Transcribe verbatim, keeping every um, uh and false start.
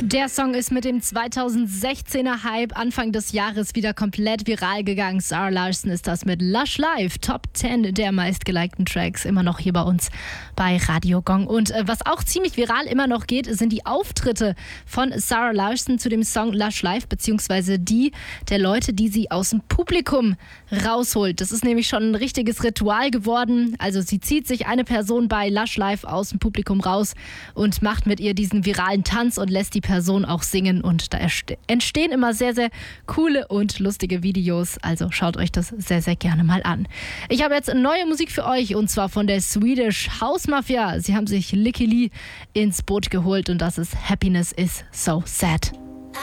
Der Song ist mit dem zweitausendsechzehner Hype Anfang des Jahres wieder komplett viral gegangen. Zara Larsson ist das mit Lush Live, Top zehn der meistgelikten Tracks, immer noch hier bei uns bei Radio Gong. Und äh, was auch ziemlich viral immer noch geht, sind die Auftritte von Zara Larsson zu dem Song Lush Live, beziehungsweise die der Leute, die sie aus dem Publikum rausholt. Das ist nämlich schon ein richtiges Ritual geworden. Also sie zieht sich eine Person bei Lush Live aus dem Publikum raus und macht mit ihr diesen viralen Tanz und lässt die Person auch singen, und da entstehen immer sehr, sehr coole und lustige Videos, also schaut euch das sehr, sehr gerne mal an. Ich habe jetzt neue Musik für euch, und zwar von der Swedish House Mafia. Sie haben sich Lykke Li ins Boot geholt und das ist Happiness is so sad.